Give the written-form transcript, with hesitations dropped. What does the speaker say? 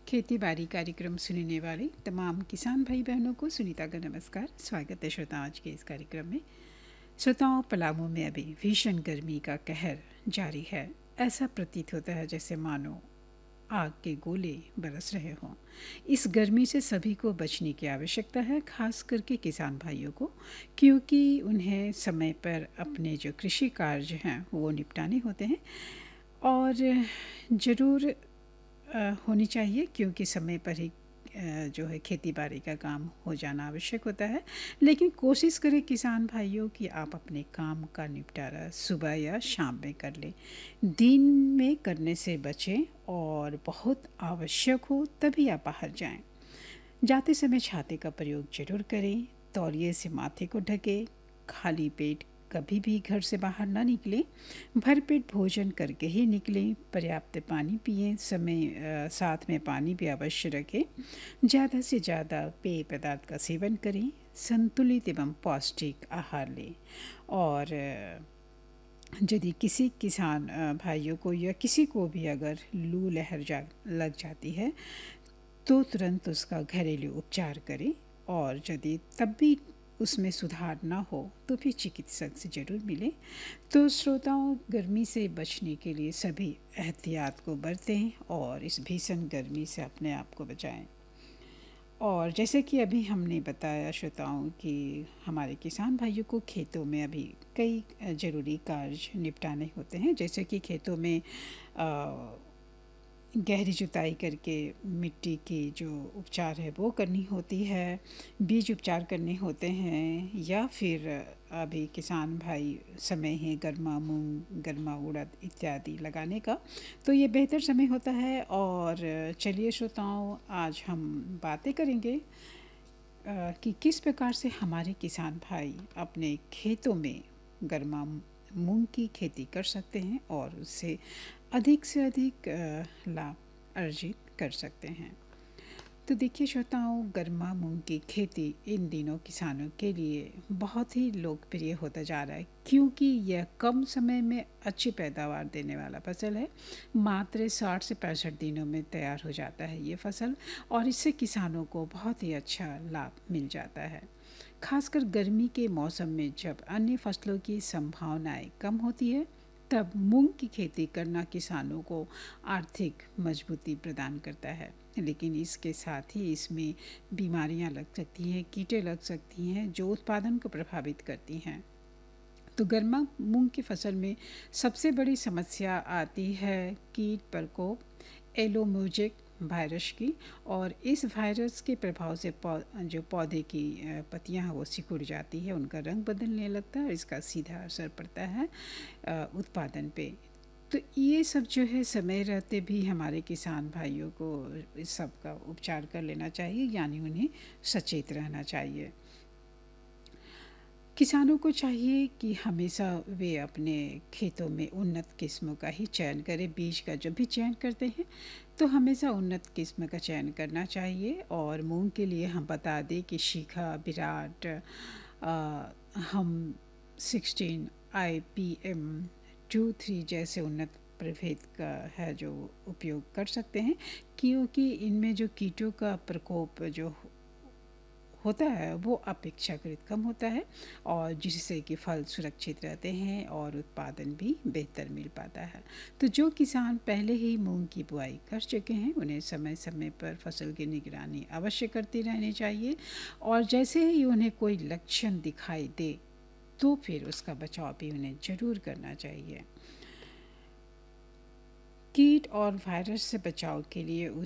खेती बाड़ी कार्यक्रम सुनने वाले तमाम किसान भाई बहनों को सुनीता का नमस्कार। स्वागत है श्रोताओं आज के इस कार्यक्रम में। श्रोताओं, पलामू में अभी भीषण गर्मी का कहर जारी है। ऐसा प्रतीत होता है जैसे मानो आग के गोले बरस रहे हों। इस गर्मी से सभी को बचने की आवश्यकता है, खास करके किसान भाइयों को, क्योंकि उन्हें समय पर अपने जो कृषि कार्य हैं वो निपटाने होते हैं और ज़रूर होनी चाहिए, क्योंकि समय पर ही जो है खेती बाड़ी का काम हो जाना आवश्यक होता है। लेकिन कोशिश करें किसान भाइयों कि आप अपने काम का निपटारा सुबह या शाम में कर लें। दिन में करने से बचें और बहुत आवश्यक हो तभी आप बाहर जाएं। जाते समय छाते का प्रयोग जरूर करें। तौलिए से माथे को ढकें। खाली पेट कभी भी घर से बाहर ना निकलें। भरपेट भोजन करके ही निकलें। पर्याप्त पानी पिएं। साथ में पानी भी अवश्य रखें। ज़्यादा से ज़्यादा पेय पदार्थ का सेवन करें। संतुलित एवं पौष्टिक आहार लें। और यदि किसी किसान भाइयों को या किसी को भी अगर लू लहर लग जाती है तो तुरंत उसका घरेलू उपचार करें। और यदि तब भी उसमें सुधार ना हो तो फिर चिकित्सक से ज़रूर मिलें। तो श्रोताओं, गर्मी से बचने के लिए सभी एहतियात को बरतें और इस भीषण गर्मी से अपने आप को बचाएं। और जैसे कि अभी हमने बताया श्रोताओं कि हमारे किसान भाइयों को खेतों में अभी कई ज़रूरी कार्य निपटाने होते हैं, जैसे कि खेतों में गहरी जुताई करके मिट्टी की जो उपचार है वो करनी होती है, बीज उपचार करने होते हैं, या फिर अभी किसान भाई समय है गर्मा मूंग, गर्मा उड़द इत्यादि लगाने का, तो ये बेहतर समय होता है। और चलिए श्रोताओं, आज हम बातें करेंगे कि किस प्रकार से हमारे किसान भाई अपने खेतों में गर्मा मूंग की खेती कर सकते हैं और उससे अधिक से अधिक लाभ अर्जित कर सकते हैं। तो देखिए श्रोताओं, गर्मा मूंग की खेती इन दिनों किसानों के लिए बहुत ही लोकप्रिय होता जा रहा है, क्योंकि यह कम समय में अच्छी पैदावार देने वाला फसल है। मात्र 60 से 65 दिनों में तैयार हो जाता है ये फसल, और इससे किसानों को बहुत ही अच्छा लाभ मिल जाता है। खासकर गर्मी के मौसम में जब अन्य फसलों की संभावनाएं कम होती है, तब मूंग की खेती करना किसानों को आर्थिक मजबूती प्रदान करता है। लेकिन इसके साथ ही इसमें बीमारियां लग सकती हैं, कीड़े लग सकती हैं जो उत्पादन को प्रभावित करती हैं। तो गर्मा मूंग की फसल में सबसे बड़ी समस्या आती है कीट प्रकोप, एलोमोजिक वायरस की। और इस वायरस के प्रभाव से जो पौधे की पत्तियां हैं वो सिकुड़ जाती है, उनका रंग बदलने लगता है और इसका सीधा असर पड़ता है उत्पादन पे। तो ये सब जो है समय रहते भी हमारे किसान भाइयों को इस सब का उपचार कर लेना चाहिए, यानी उन्हें सचेत रहना चाहिए। किसानों को चाहिए कि हमेशा वे अपने खेतों में उन्नत किस्मों का ही चयन करें। बीज का जब भी चयन करते हैं तो हमेशा उन्नत किस्म का चयन करना चाहिए। और मूंग के लिए हम बता दें कि शिखा, विराट, हम 16 IPM 23 जैसे उन्नत प्रभेद का है जो उपयोग कर सकते हैं, क्योंकि इनमें जो कीटों का प्रकोप जो होता है वो अपेक्षाकृत कम होता है, और जिससे कि फल सुरक्षित रहते हैं और उत्पादन भी बेहतर मिल पाता है। तो जो किसान पहले ही मूंग की बुआई कर चुके हैं, उन्हें समय समय पर फसल की निगरानी अवश्य करती रहनी चाहिए। और जैसे ही उन्हें कोई लक्षण दिखाई दे तो फिर उसका बचाव भी उन्हें ज़रूर करना चाहिए। कीट और वायरस से बचाव के लिए